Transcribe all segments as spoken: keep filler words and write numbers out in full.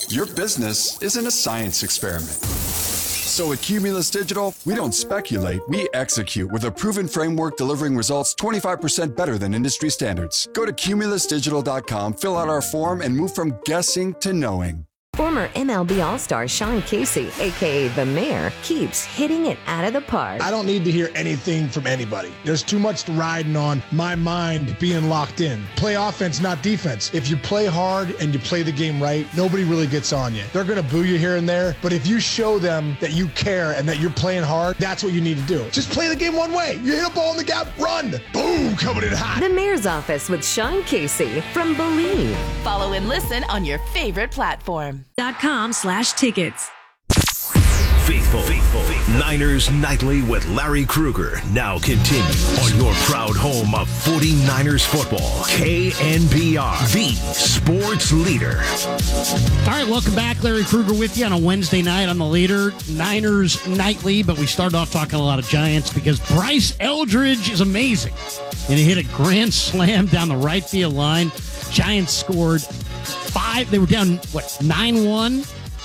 Your business isn't a science experiment. So at Cumulus Digital, we don't speculate, we execute with a proven framework delivering results twenty-five percent better than industry standards. Go to cumulus digital dot com, fill out our form, and move from guessing to knowing. Former M L B All-Star Sean Casey, a k a. The Mayor, keeps hitting it out of the park. I don't need to hear anything from anybody. There's too much riding on my mind being locked in. Play offense, not defense. If you play hard and you play the game right, nobody really gets on you. They're going to boo you here and there, but if you show them that you care and that you're playing hard, that's what you need to do. Just play the game one way. You hit a ball in the gap, run. Boom, coming in hot. The Mayor's Office with Sean Casey from Believe. Follow and listen on your favorite platform. Dot com slash tickets. Faithful, Faithful, Niners Nightly with Larry Krueger now continue on your proud home of forty-niners football. K N B R, the sports leader. All right, welcome back. Larry Krueger with you on a Wednesday night on the leader, Niners Nightly, but we started off talking a lot of Giants because Bryce Eldridge is amazing. And he hit a grand slam down the right field line. Giants scored five. They were down, what, nine one?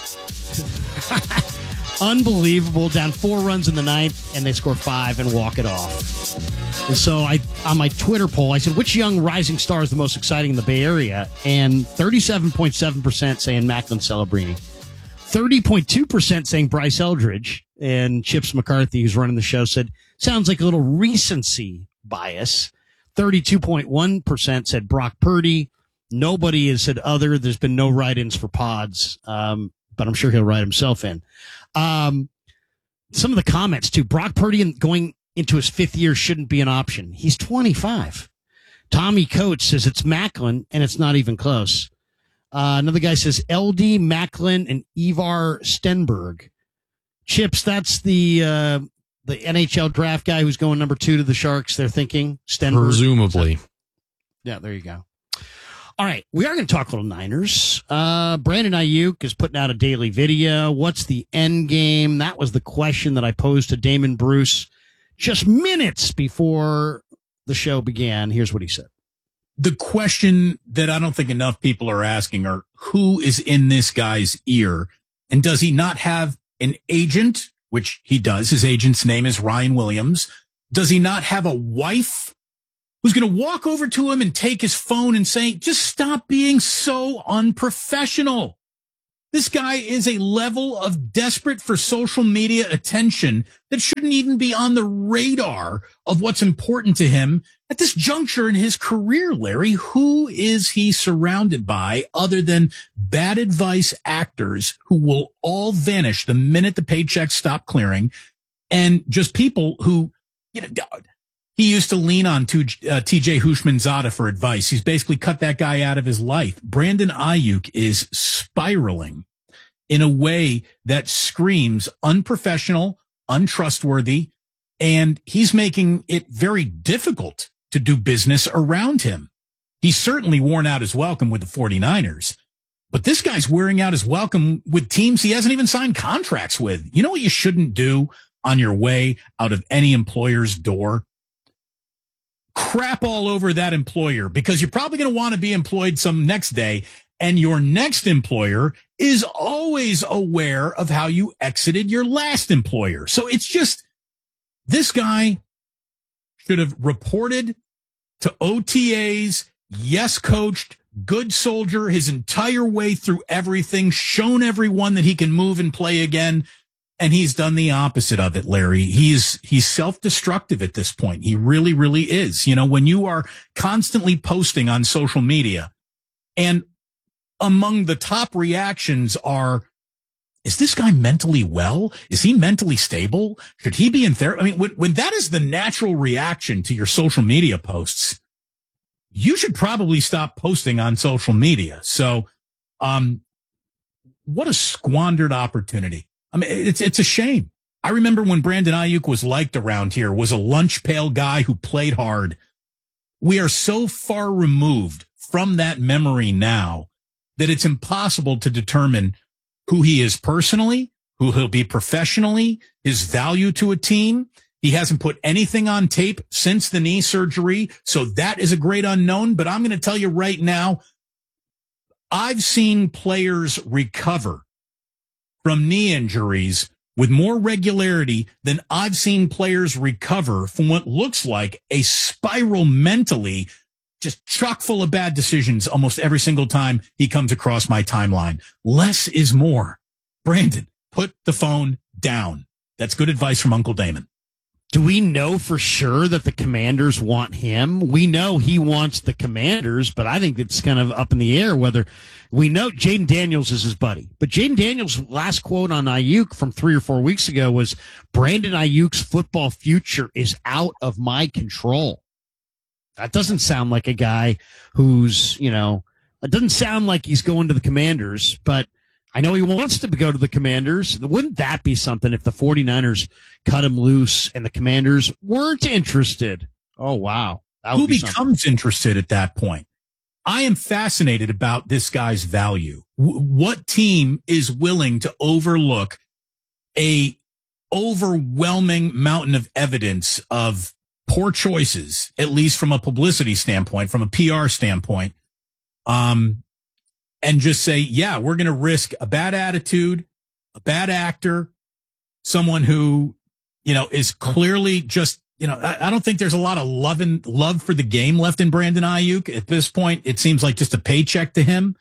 Unbelievable. Down four runs in the ninth, and they score five and walk it off. And so I, on my Twitter poll, I said, which young rising star is the most exciting in the Bay Area? And thirty-seven point seven percent saying Macklin Celebrini. thirty point two percent saying Bryce Eldridge. And Chips McCarthy, who's running the show, said, sounds like a little recency bias. thirty-two point one percent said Brock Purdy. Nobody has said other. There's been no write-ins for pods, um, but I'm sure he'll write himself in. Um, some of the comments, too. Brock Purdy going into his fifth year shouldn't be an option. He's twenty-five. Tommy Coates says it's Macklin, and it's not even close. Uh, another guy says L D, Macklin, and Ivar Stenberg. Chips, that's the uh, the N H L draft guy who's going number two to the Sharks, they're thinking. Stenberg. Presumably. Yeah, there you go. All right, we are going to talk a little Niners. Uh, Brandon Ayuk is putting out a daily video. What's the end game? That was the question that I posed to Damon Bruce just minutes before the show began. Here's what he said. The question that I don't think enough people are asking are, who is in this guy's ear? And does he not have an agent, which he does? His agent's name is Ryan Williams. Does he not have a wife who's going to walk over to him and take his phone and say, just stop being so unprofessional? This guy is a level of desperate for social media attention that shouldn't even be on the radar of what's important to him at this juncture in his career, Larry. Who is he surrounded by other than bad advice actors who will all vanish the minute the paychecks stop clearing, and just people who, you know, he used to lean on to, uh, T J Houshmandzadeh for advice. He's basically cut that guy out of his life. Brandon Ayuk is spiraling in a way that screams unprofessional, untrustworthy, and he's making it very difficult to do business around him. He's certainly worn out his welcome with the forty-niners, but this guy's wearing out his welcome with teams he hasn't even signed contracts with. You know what you shouldn't do on your way out of any employer's door? Crap all over that employer, because you're probably going to want to be employed some next day, and your next employer is always aware of how you exited your last employer. So it's just, this guy should have reported to O T As, yes, coached, good soldier his entire way through everything, shown everyone that he can move and play again. And he's done the opposite of it, Larry. He's, he's self-destructive at this point. He really, really is. You know, when you are constantly posting on social media, and among the top reactions are, is this guy mentally well? Is he mentally stable? Should he be in therapy? I mean, when, when that is the natural reaction to your social media posts, you should probably stop posting on social media. So, um, what a squandered opportunity. I mean, it's, it's a shame. I remember when Brandon Ayuk was liked around here, was a lunch pail guy who played hard. We are so far removed from that memory now that it's impossible to determine who he is personally, who he'll be professionally, his value to a team. He hasn't put anything on tape since the knee surgery, so that is a great unknown. But I'm going to tell you right now, I've seen players recover from knee injuries with more regularity than I've seen players recover from what looks like a spiral mentally, just chock full of bad decisions almost every single time he comes across my timeline. Less is more. Brandon, put the phone down. That's good advice from Uncle Damon. Do we know for sure that the Commanders want him? We know he wants the Commanders, but I think it's kind of up in the air whether we know Jaden Daniels is his buddy. But Jaden Daniels' last quote on Ayuk from three or four weeks ago was, Brandon Ayuk's football future is out of my control. That doesn't sound like a guy who's, you know, it doesn't sound like he's going to the Commanders, but I know he wants to go to the Commanders. Wouldn't that be something if the 49ers cut him loose and the Commanders weren't interested? Oh, wow. That would Who be becomes something. interested at that point? I am fascinated about this guy's value. W- what team is willing to overlook a overwhelming mountain of evidence of poor choices, at least from a publicity standpoint, from a P R standpoint, um, and just say, yeah, we're going to risk a bad attitude, a bad actor, someone who, you know, is clearly just, you know, I, I don't think there's a lot of love and love for the game left in Brandon Ayuk. At this point, it seems like just a paycheck to him.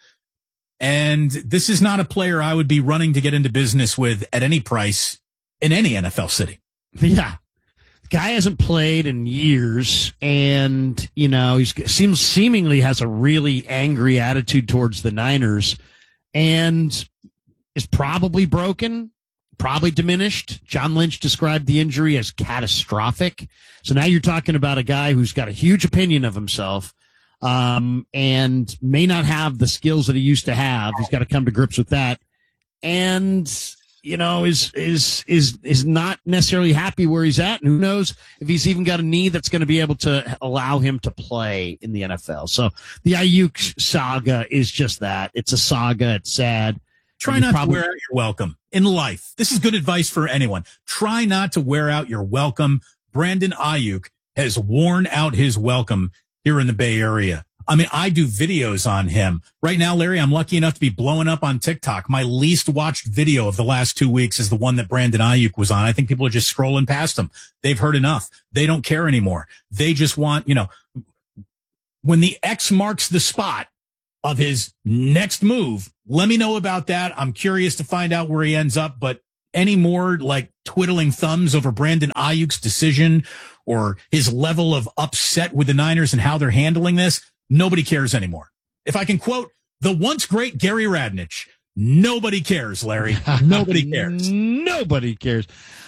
And this is not a player I would be running to get into business with at any price in any N F L city. Yeah. Guy hasn't played in years, and you know he seems seemingly has a really angry attitude towards the Niners, and is probably broken, probably diminished. John Lynch described the injury as catastrophic. So now you're talking about a guy who's got a huge opinion of himself, um, and may not have the skills that he used to have. He's got to come to grips with that, and you know, is, is, is, is not necessarily happy where he's at. And who knows if he's even got a knee that's going to be able to allow him to play in the N F L. So the Ayuk saga is just that. It's a saga. It's sad. Try not probably- to wear out your welcome in life. This is good advice for anyone. Try not to wear out your welcome. Brandon Ayuk has worn out his welcome here in the Bay Area. I mean, I do videos on him. Right now, Larry, I'm lucky enough to be blowing up on TikTok. My least watched video of the last two weeks is the one that Brandon Ayuk was on. I think people are just scrolling past him. They've heard enough. They don't care anymore. They just want, you know, when the X marks the spot of his next move, let me know about that. I'm curious to find out where he ends up, but any more like twiddling thumbs over Brandon Ayuk's decision or his level of upset with the Niners and how they're handling this, nobody cares anymore. If I can quote the once great Gary Radnich, nobody cares, Larry. Nobody cares. Nobody cares.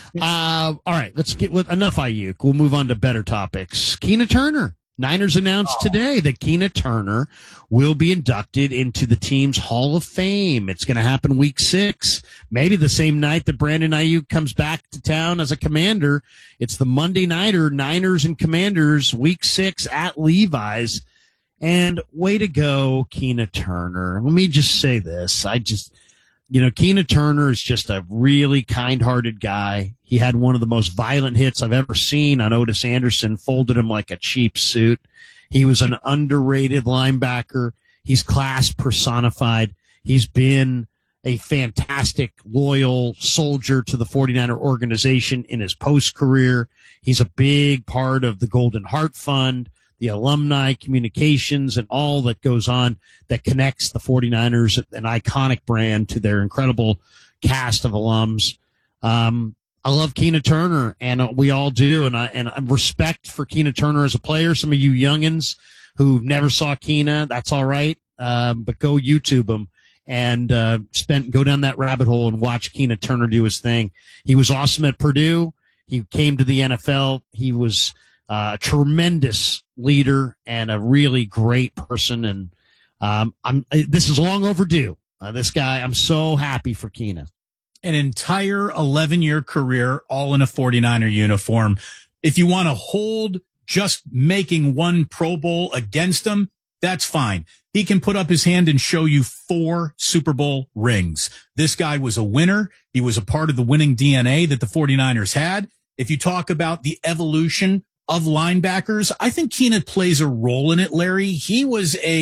Uh, all right, let's get with enough Ayuk. We'll move on to better topics. Keena Turner. Niners announced oh. today that Keena Turner will be inducted into the team's Hall of Fame. It's going to happen week six, maybe the same night that Brandon Ayuk comes back to town as a Commander. It's the Monday nighter, Niners and Commanders, week six at Levi's. And way to go, Keena Turner. Let me just say this. I just, you know, Keena Turner is just a really kind-hearted guy. He had one of the most violent hits I've ever seen on Otis Anderson, folded him like a cheap suit. He was an underrated linebacker. He's class personified. He's been a fantastic, loyal soldier to the 49er organization in his post-career. He's a big part of the Golden Heart Fund, the alumni communications, and all that goes on that connects the 49ers, an iconic brand, to their incredible cast of alums. Um, I love Keena Turner, and we all do, and I and I respect for Keena Turner as a player. Some of you youngins who never saw Keena, that's all right, um, but go YouTube him and uh, spend go down that rabbit hole and watch Keena Turner do his thing. He was awesome at Purdue. He came to the N F L. He was uh, a tremendous leader and a really great person, and um, I'm this is long overdue. Uh, this guy, I'm so happy for Keena. An entire eleven-year career, all in a 49er uniform. If you want to hold just making one Pro Bowl against him, that's fine. He can put up his hand and show you four Super Bowl rings. This guy was a winner. He was a part of the winning D N A that the 49ers had. If you talk about the evolution of linebackers, I think Keena plays a role in it, Larry. He was a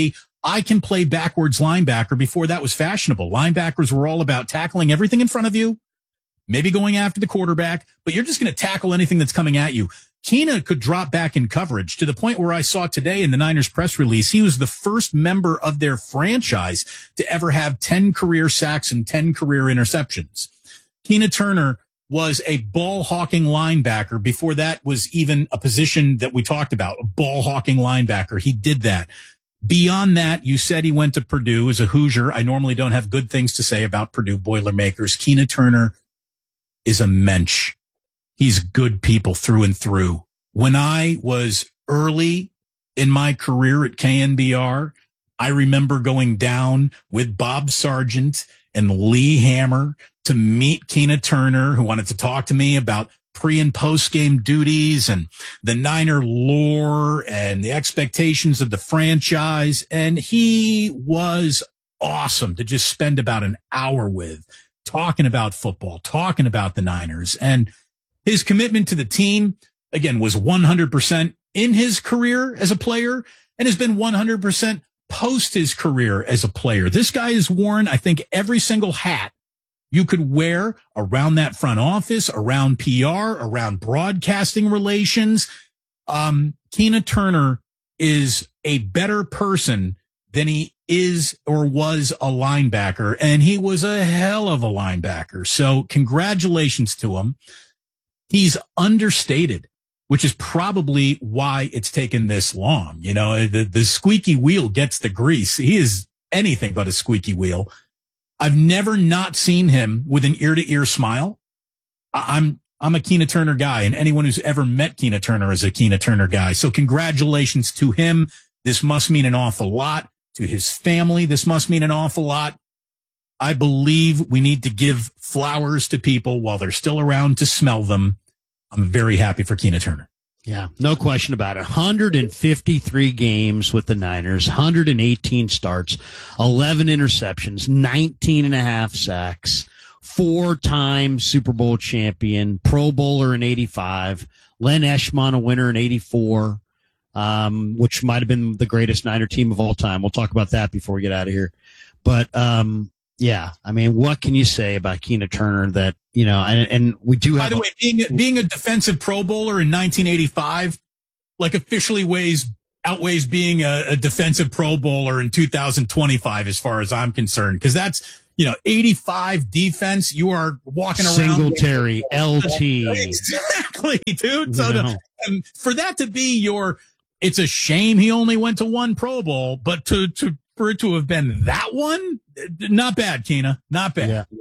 I can play backwards linebacker before that was fashionable. Linebackers were all about tackling everything in front of you, maybe going after the quarterback, but you're just going to tackle anything that's coming at you. Keena could drop back in coverage to the point where I saw today in the Niners press release, he was the first member of their franchise to ever have ten career sacks and ten career interceptions. Keena Turner was a ball hawking linebacker before that was even a position that we talked about, a ball hawking linebacker. He did that. Beyond that, you said he went to Purdue as a Hoosier. I normally don't have good things to say about Purdue Boilermakers. Keena Turner is a mensch. He's good people through and through. When I was early in my career at K N B R, I remember going down with Bob Sargent and Lee Hammer to meet Keena Turner, who wanted to talk to me about pre and post game duties and the Niner lore and the expectations of the franchise. And he was awesome to just spend about an hour with, talking about football, talking about the Niners. And his commitment to the team, again, was one hundred percent in his career as a player and has been one hundred percent post his career as a player. This guy has worn, I think, every single hat you could wear around that front office, around P R, around broadcasting relations. Um, Keena Turner is a better person than he is or was a linebacker, and he was a hell of a linebacker. So congratulations to him. He's understated, which is probably why it's taken this long. You know, the, the squeaky wheel gets the grease. He is anything but a squeaky wheel. I've never not seen him with an ear-to-ear smile. I'm I'm a Keena Turner guy, and anyone who's ever met Keena Turner is a Keena Turner guy. So congratulations to him. This must mean an awful lot. To his family, this must mean an awful lot. I believe we need to give flowers to people while they're still around to smell them. I'm very happy for Keena Turner. Yeah, no question about it. one hundred fifty-three games with the Niners, one hundred eighteen starts, eleven interceptions, nineteen and a half sacks, four-time Super Bowl champion, Pro Bowler in eighty-five, Len Eschman a winner in eighty-four, um, which might have been the greatest Niner team of all time. We'll talk about that before we get out of here. But, um, yeah, I mean, what can you say about Keena Turner that, you know, and, and we do have. By the a, way, being, being a defensive Pro Bowler in nineteen eighty-five, like officially weighs, outweighs being a, a defensive Pro Bowler in two thousand twenty-five, as far as I'm concerned. Cause that's, you know, eighty-five defense. You are walking around. Singletary, L T. Exactly, dude. So No. the, um, for that to be your, it's a shame he only went to one Pro Bowl, but to, to, for it to have been that one, not bad, Keena. Not bad. Yeah.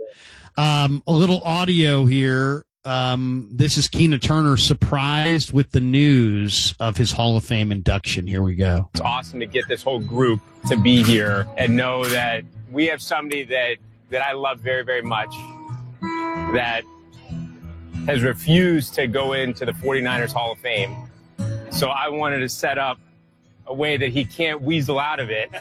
Um, a little audio here. Um, this is Keena Turner surprised with the news of his Hall of Fame induction. Here we go. It's awesome to get this whole group to be here and know that we have somebody that, that I love very, very much that has refused to go into the forty-niners Hall of Fame. So I wanted to set up a way that he can't weasel out of it.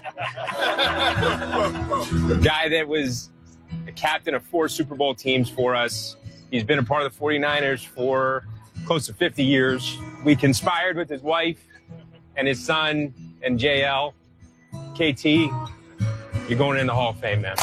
The guy that was the captain of four Super Bowl teams for us. He's been a part of the forty-niners for close to fifty years. We conspired with his wife and his son and J L. K T, you're going in the Hall of Fame, man.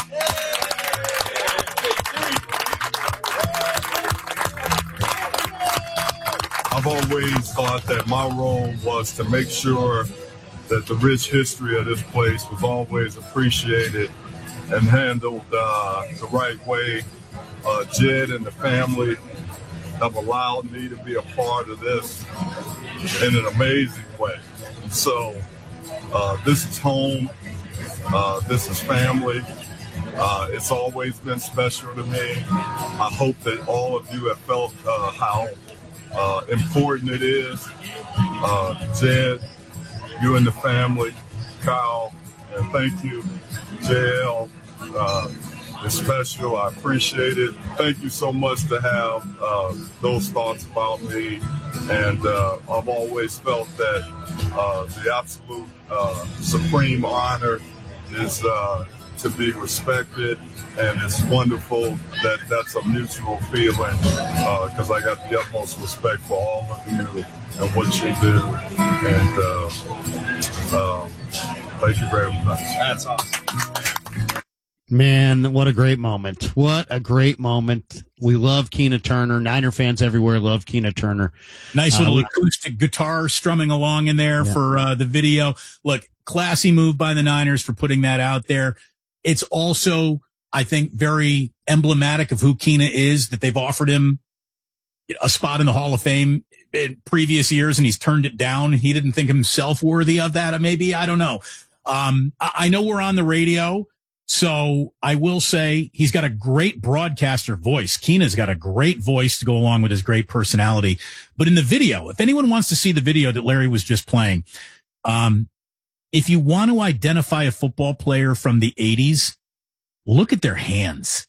I've always thought that my role was to make sure that the rich history of this place was always appreciated and handled uh, the right way. Uh, Jed and the family have allowed me to be a part of this in an amazing way. So uh, this is home. Uh, this is family. Uh, it's always been special to me. I hope that all of you have felt uh, how uh, important it is. Uh, Jed, you and the family, Kyle, and thank you, J L. Uh, it's special. I appreciate it. Thank you so much to have uh, those thoughts about me. And uh, I've always felt that uh, the absolute uh, supreme honor is uh, to be respected. And it's wonderful that that's a mutual feeling because uh, I got the utmost respect for all of you and what you do. And uh, um, Thank you very much. That's awesome. Man, what a great moment. What a great moment. We love Keena Turner. Niner fans everywhere love Keena Turner. Nice little uh, acoustic guitar strumming along in there yeah. for uh, the video. Look, classy move by the Niners for putting that out there. It's also, I think, very emblematic of who Keena is, that they've offered him a spot in the Hall of Fame in previous years, and he's turned it down. He didn't think himself worthy of that, maybe. I don't know. Um, I, I know we're on the radio, so I will say he's got a great broadcaster voice. Keena's got a great voice to go along with his great personality. But in the video, if anyone wants to see the video that Larry was just playing, um, if you want to identify a football player from the eighties, look at their hands.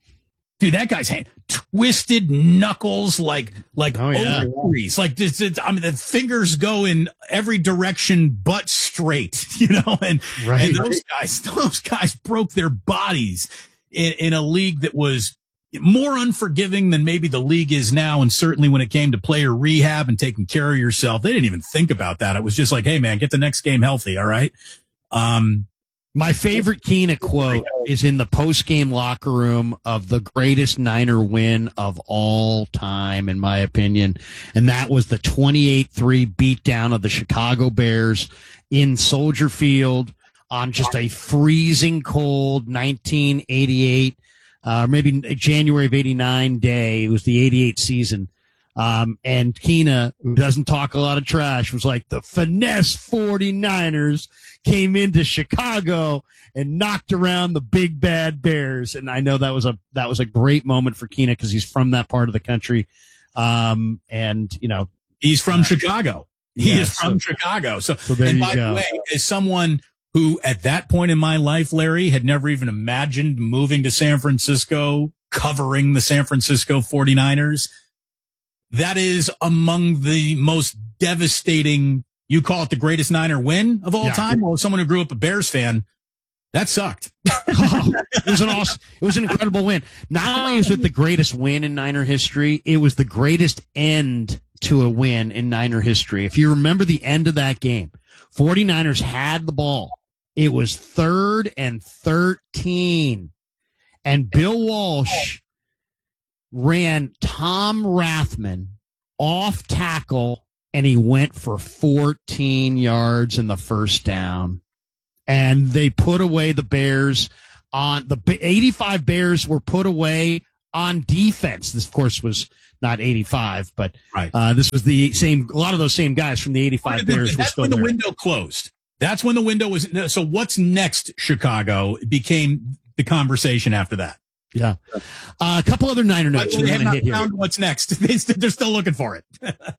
Dude, that guy's hand, twisted knuckles, like, like, oh, yeah. ovaries. Like, this, it's, I mean, the fingers go in every direction but straight, you know, and, right. and those guys, those guys broke their bodies in, in a league that was more unforgiving than maybe the league is now. And certainly when it came to player rehab and taking care of yourself, they didn't even think about that. It was just like, hey, man, get the next game healthy. All right. Um, My favorite Keena quote is in the post-game locker room of the greatest Niner win of all time, in my opinion. And that was the twenty-eight three beatdown of the Chicago Bears in Soldier Field on just a freezing cold nineteen eighty-eight, uh, maybe January of eighty-nine day. It was the eighty-eight season. Um, and Keena, who doesn't talk a lot of trash, was like, the finesse forty-niners came into Chicago and knocked around the big bad Bears. And I know that was a, that was a great moment for Keena because he's from that part of the country. Um, and you know, he's from uh, Chicago. He yeah, is from so, Chicago. So, so and by go. the way, as someone who at that point in my life, Larry, had never even imagined moving to San Francisco, covering the San Francisco forty-niners, that is among the most devastating, you call it the greatest Niner win of all yeah. time? Well, someone who grew up a Bears fan, that sucked. oh, it was an awesome, it was an incredible win. Not only was it the greatest win in Niner history, it was the greatest end to a win in Niner history. If you remember the end of that game, forty-niners had the ball. It was third and thirteen. And Bill Walsh ran Tom Rathman off tackle, and he went for fourteen yards in the first down. And they put away the Bears on the eighty-five Bears were put away on defense. This, of course, was not eighty-five, but right. uh, this was the same. A lot of those same guys from the eighty-five Bears were still there. That's when the there. window closed. That's when the window was. So what's next, Chicago, became the conversation after that. Yeah. Uh, a couple other Niner notes. They have not found what's next. They're still looking for it.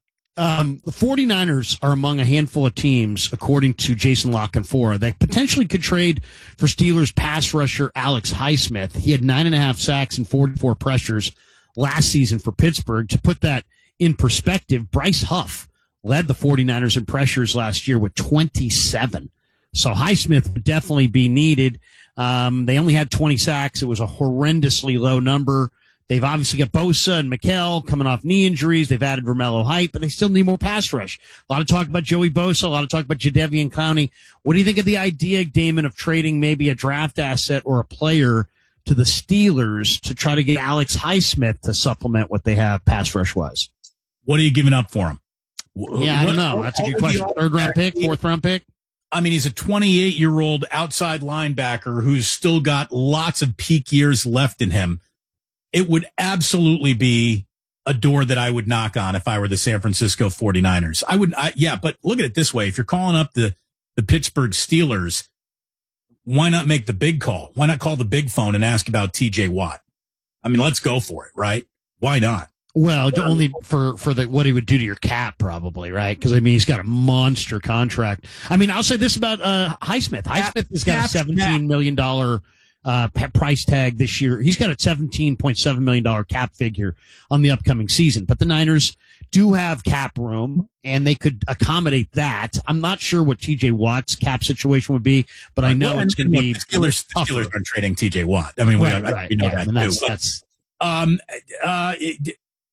um, the forty-niners are among a handful of teams, according to Jason La Canfora, that potentially could trade for Steelers pass rusher Alex Highsmith. He had nine and a half sacks and forty-four pressures last season for Pittsburgh. To put that in perspective, Bryce Huff led the forty-niners in pressures last year with twenty-seven. So Highsmith would definitely be needed. Um, they only had twenty sacks. It was a horrendously low number. They've obviously got Bosa and McHale coming off knee injuries. They've added Romello Height, but they still need more pass rush. A lot of talk about Joey Bosa, a lot of talk about Jadeveon Clowney. What do you think of the idea, Damon, of trading maybe a draft asset or a player to the Steelers to try to get Alex Highsmith to supplement what they have pass rush wise? What are you giving up for him? Yeah, I don't know. That's a good question. Third round pick, fourth round pick? I mean, he's a twenty-eight-year-old outside linebacker who's still got lots of peak years left in him. It would absolutely be a door that I would knock on if I were the San Francisco forty-niners. I would, I, yeah, but look at it this way. If you're calling up the, the Pittsburgh Steelers, why not make the big call? Why not call the big phone and ask about T J Watt? I mean, let's go for it, right? Why not? Well, only for, for the, what he would do to your cap, probably, right? Because, I mean, he's got a monster contract. I mean, I'll say this about uh, Highsmith. Highsmith has got a seventeen million dollars uh, price tag this year. He's got a seventeen point seven million dollars cap figure on the upcoming season. But the Niners do have cap room, and they could accommodate that. I'm not sure what T J Watt's cap situation would be, but I know well, it's going to be Steelers, Steelers are trading T J Watt. I mean, right, we, right, you know yeah, that that's, too. That's, um, uh, it,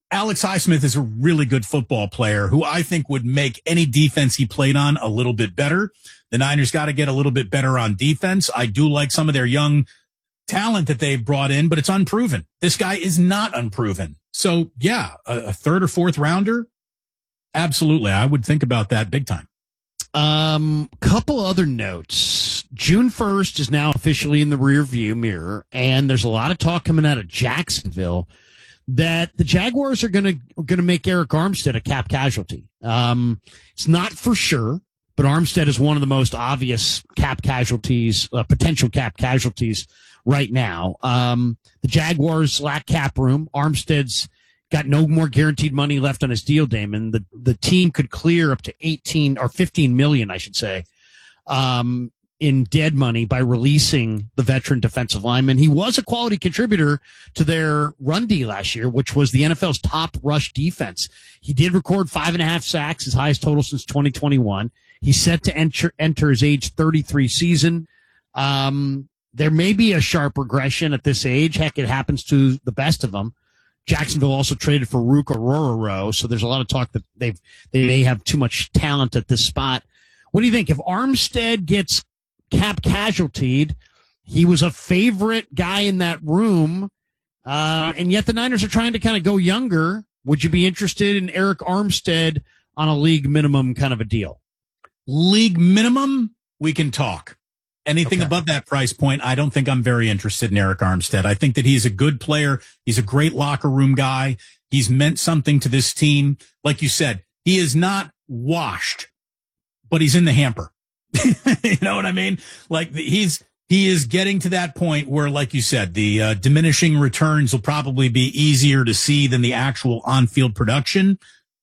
Alex Highsmith is a really good football player who I think would make any defense he played on a little bit better. The Niners got to get a little bit better on defense. I do like some of their young talent that they've brought in, but it's unproven. This guy is not unproven. So, yeah, a, a third or fourth rounder, absolutely. I would think about that big time. Um, couple other notes. June first is now officially in the rear view mirror, and there's a lot of talk coming out of Jacksonville that the Jaguars are going to going to make Eric Armstead a cap casualty. Um, it's not for sure, but Armstead is one of the most obvious cap casualties, uh, potential cap casualties right now. Um, the Jaguars lack cap room. Armstead's got no more guaranteed money left on his deal, Damon. The the team could clear up to eighteen or fifteen million, I should say, um, in dead money by releasing the veteran defensive lineman. He was a quality contributor to their run D last year, which was the N F L's top rush defense. He did record five and a half sacks, his highest total since twenty twenty-one. He's set to enter, enter his age thirty-three season. Um, there may be a sharp regression at this age. Heck, it happens to the best of them. Jacksonville also traded for Rook Ororo, so there's a lot of talk that they've they may have too much talent at this spot. What do you think? If Armstead gets cap casualtied, he was a favorite guy in that room, uh, and yet the Niners are trying to kind of go younger. Would you be interested in Eric Armstead on a league minimum kind of a deal? League minimum, we can talk. Anything Okay. above that price point, I don't think I'm very interested in Eric Armstead. I think that he's a good player. He's a great locker room guy. He's meant something to this team. Like you said, he is not washed, but he's in the hamper. You know what I mean? Like he's, he is getting to that point where, like you said, the uh, diminishing returns will probably be easier to see than the actual on-field production.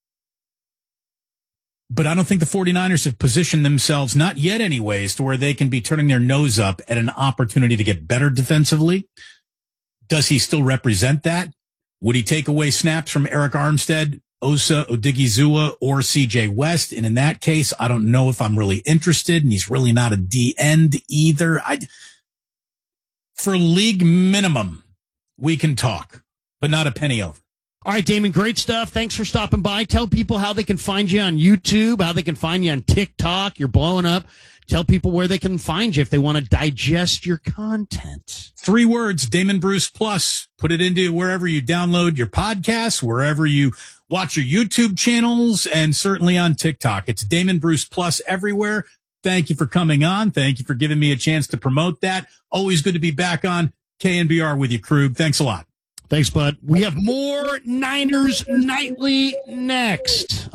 But I don't think the 49ers have positioned themselves, not yet anyways, to where they can be turning their nose up at an opportunity to get better defensively. Does he still represent that? Would he take away snaps from Eric Armstead, Osa Odigizua, or C J West? And in that case, I don't know if I'm really interested, and he's really not a D end either. I, for league minimum, we can talk, but not a penny over. All right, Damon, great stuff. Thanks for stopping by. Tell people how they can find you on YouTube, how they can find you on TikTok. You're blowing up. Tell people where they can find you if they want to digest your content. Three words, Damon Bruce Plus. Put it into wherever you download your podcasts, wherever you watch your YouTube channels, and certainly on TikTok. It's Damon Bruce Plus everywhere. Thank you for coming on. Thank you for giving me a chance to promote that. Always good to be back on K N B R with you, Krug. Thanks a lot. Thanks, bud. We have more Niners Nightly next.